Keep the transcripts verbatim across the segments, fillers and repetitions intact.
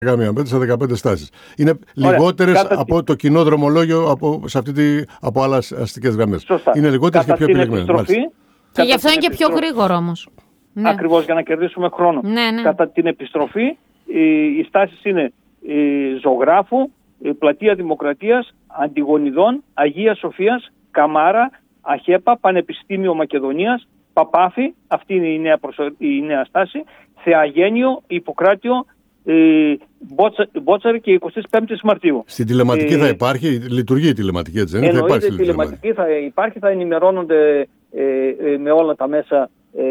Καμία μέτρα σε δεκαπέντε στάσεις. Είναι λιγότερες από την... το κοινό δρομολόγιο από, σε αυτή τη, από άλλες αστικές γραμμές. Σωστά. Είναι λιγότερες και πιο επιλεγμένες. Και γι' αυτό είναι και πιο γρήγορο όμως. Ναι. Ακριβώς, για να κερδίσουμε χρόνο. Ναι, ναι. Κατά την επιστροφή, οι, οι στάσεις είναι η Ζωγράφου, η Πλατεία Δημοκρατίας, Αντιγονιδών, Αγίας Σοφίας, Καμάρα, Αχέπα, Πανεπιστήμιο Μακεδονίας, Παπάφη, αυτή είναι η νέα, προσω... η νέα στάση, Θεαγένιο, Ιπποκράτιο, ε, Μπότσα... Μπότσαρη και εικοστή πέμπτη Μαρτίου. Στην τηλεματική ε, θα υπάρχει, λειτουργεί η τηλεματική, έτσι δεν εννοείται, θα υπάρχει. Η τηλεματική θα υπάρχει, θα ενημερώνονται ε, ε, με όλα τα μέσα ε,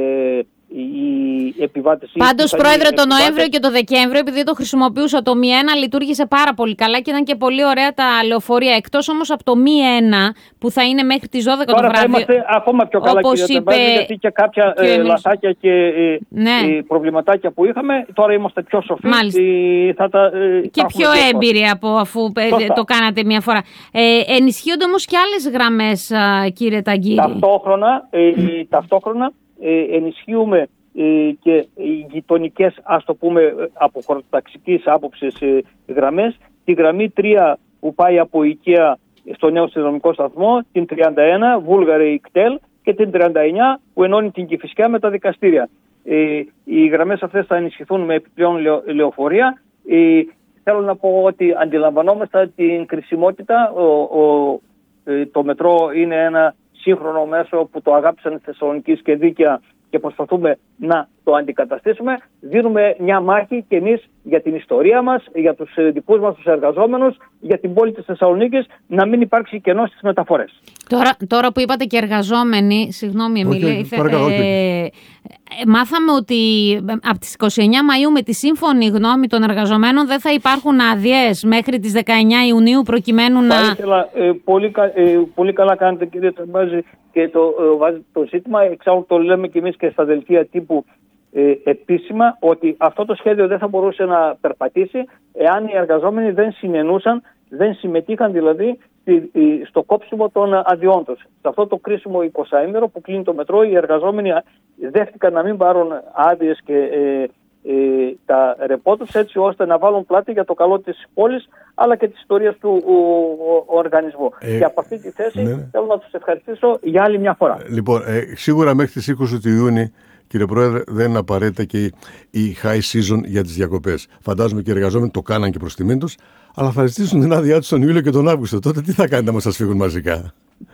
οι επιβάτες. Πάντως, Πρόεδρε, το Νοέμβριο και το Δεκέμβριο, επειδή το χρησιμοποιούσα το μη ένα, λειτουργήσε πάρα πολύ καλά και ήταν και πολύ ωραία τα λεωφορεία. Εκτός όμως από το μη ένα, που θα είναι μέχρι τις δώδεκα τώρα το βράδυ. Τώρα θα είμαστε ακόμα πιο καλά, όπως κύριε είπε... Τεμπάζη, γιατί και κάποια και ε, εμείς... λαθάκια και ε, ναι. ε, προβληματάκια που είχαμε, τώρα είμαστε πιο σοφοί. Ε, θα τα, ε, και πιο έμπειροι από αφού Σωστά. το κάνατε μια φορά. Ε, ενισχύονται όμως και άλλες γραμμές, κύριε Ταγκύρη. Ταυτόχρονα, ε, ταυτόχρονα ε, ενισχύουμε και οι γειτονικές, ας το πούμε, από χωροταξικής άποψης γραμμές, τη γραμμή τρία που πάει από Οικαία στο νέο συνδρομικό σταθμό, την τριάντα ένα Βούλγαρη Ικτέλ και την τριάντα εννιά που ενώνει την Κηφισιά με τα δικαστήρια. Ε, οι γραμμές αυτές θα ενισχυθούν με επιπλέον λεω, λεωφορεία. Ε, θέλω να πω ότι αντιλαμβανόμαστε την κρισιμότητα. Ο, ο, ε, το μετρό είναι ένα σύγχρονο μέσο που το αγάπησαν οι Θεσσαλονικείς και δίκαια και προσπαθούμε να το αντικαταστήσουμε. Δίνουμε μια μάχη και εμείς για την ιστορία μας, για τους δικούς μας τους εργαζόμενους, για την πόλη της Θεσσαλονίκης, να μην υπάρξει κενό στις μεταφορές. Τώρα, τώρα που είπατε και εργαζόμενοι, συγγνώμη Εμίλη, okay, ε, ε, μάθαμε ότι από τις είκοσι εννιά Μαΐου με τη σύμφωνη γνώμη των εργαζομένων δεν θα υπάρχουν άδειες μέχρι τις δεκαεννιά Ιουνίου προκειμένου να... Θα ήθελα, ε, πολύ, ε, πολύ καλά κάνετε κύριε Ταμπάζη και το ε, βάζετε το ζήτημα, εξάλλου το λέμε και εμείς και στα δελτία τύπου ε, επίσημα, ότι αυτό το σχέδιο δεν θα μπορούσε να περπατήσει εάν οι εργαζόμενοι δεν συνενούσαν, δεν συμμετείχαν δηλαδή στο κόψιμο των αδειών τους. Σε αυτό το κρίσιμο εικοσάημερο που κλείνει το μετρό, οι εργαζόμενοι δέχτηκαν να μην πάρουν άδειες και ε, ε, τα ρεπό τους, έτσι ώστε να βάλουν πλάτη για το καλό της πόλης αλλά και της ιστορίας του ο, ο, ο οργανισμού. Ε, και από αυτή τη θέση ναι. θέλω να τους ευχαριστήσω για άλλη μια φορά. Λοιπόν, ε, σίγουρα μέχρι τις είκοσι του Ιούνιου, κύριε Πρόεδρε, δεν είναι απαραίτητα και η high season για τις διακοπές. Φαντάζομαι και οι εργαζόμενοι το κάναν και προς τιμήν τους, αλλά θα ζητήσουν την άδειά τους τον Ιούλιο και τον Αύγουστο. Τότε τι θα κάνετε να σας φύγουν μαζικά?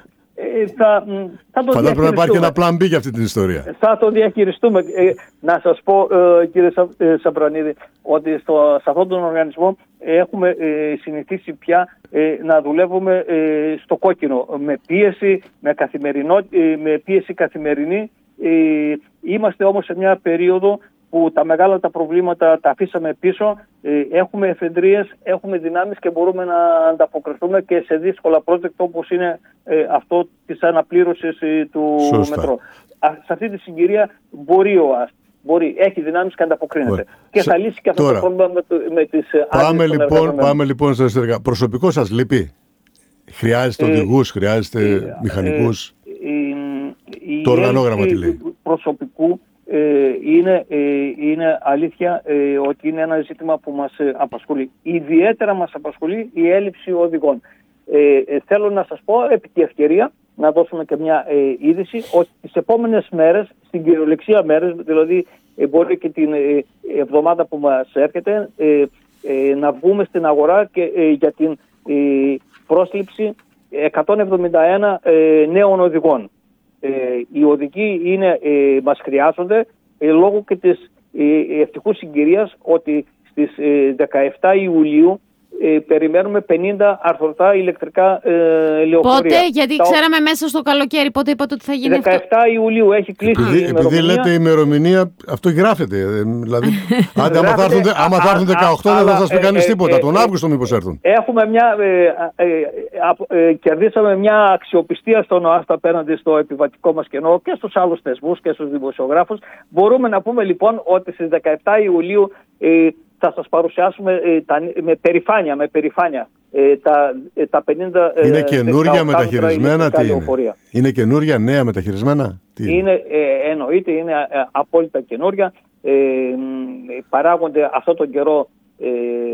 Ε, θα, θα το Φαντάζομαι πρέπει να υπάρχει ένα plan B για αυτή την ιστορία. Θα το διαχειριστούμε. Ε, να σας πω, ε, κύριε Σα, ε, Σαμπρανίδη, ότι στο, σε αυτόν τον οργανισμό έχουμε ε, συνηθίσει πια ε, να δουλεύουμε ε, στο κόκκινο, με πίεση, με, καθημερινό, ε, με πίεση καθημερινή. Ε, είμαστε όμως σε μια περίοδο που τα μεγάλα τα προβλήματα τα αφήσαμε πίσω, ε, έχουμε εφεδρείες, έχουμε δυνάμεις και μπορούμε να ανταποκριθούμε και σε δύσκολα project όπως είναι ε, αυτό της αναπλήρωσης ε, του Σωστά. μετρό. Α, σε αυτή τη συγκυρία μπορεί ο ΑΣΤ, μπορεί, έχει δυνάμεις και ανταποκρίνεται. Ωραία. Και θα λύσει και αυτό Τώρα, το πρόβλημα με, το, με τις πάμε λοιπόν, πάμε λοιπόν στα εσωτερικά. Προσωπικό σας λείπει? Χρειάζεται ε, οδηγούς, χρειάζεται ε, μηχανικούς? Ε, ε, ε, το οργανόγραμμα τι λέει? Προσωπικού Ε, είναι, ε, είναι αλήθεια ε, ότι είναι ένα ζήτημα που μας ε, απασχολεί. Ιδιαίτερα μας απασχολεί η έλλειψη οδηγών. Ε, ε, θέλω να σας πω επί τη ευκαιρία να δώσουμε και μια ε, είδηση ότι τις επόμενες μέρες, στην κυριολεξία μέρες, δηλαδή ε, μπορεί και την ε, εβδομάδα που μας έρχεται, ε, ε, να βγούμε στην αγορά και, ε, για την ε, πρόσληψη εκατόν εβδομήντα ένα ε, νέων οδηγών. Ε, οι οδηγοί είναι, ε, μας χρειάζονται ε, λόγω και της ε, ευτυχούς συγκυρίας ότι στις ε, δεκαεφτά Ιουλίου ε, περιμένουμε πενήντα αρθρωτά ηλεκτρικά ε, λεωφορεία. Πότε, γιατί Τα... ξέραμε μέσα στο καλοκαίρι, πότε είπατε ότι θα γίνει δεκαεφτά αυτό? Ιουλίου έχει κλείσει επειδή, η ημερομηνία. Επειδή λέτε ημερομηνία, αυτό γράφεται. Ε, δηλαδή, άντε, άμα θα έρθουν, άμα θα έρθουν δεκαοκτώ δεν θα σας πει κανείς τίποτα. Τον Αύγουστο μήπως έρθουν. Έχουμε μια, ε, ε, ε, ε, κερδίσαμε μια αξιοπιστία στον ΟΑΣΤ απέναντι στο επιβατικό μας κενό και στους άλλους θεσμούς και στους δημοσιογράφους. Μπορούμε να πούμε λοιπόν ότι στις δεκαεφτά Ιουλίου ε, θα σας παρουσιάσουμε ε, τα, με περηφάνεια, με περηφάνεια ε, τα, ε, τα πενήντα... Είναι καινούρια μεταχειρισμένα, τι είναι? Είναι καινούρια, νέα μεταχειρισμένα, τι είναι? Είναι ε, εννοείται, είναι ε, απόλυτα καινούρια. Ε, παράγονται αυτό τον καιρό ε,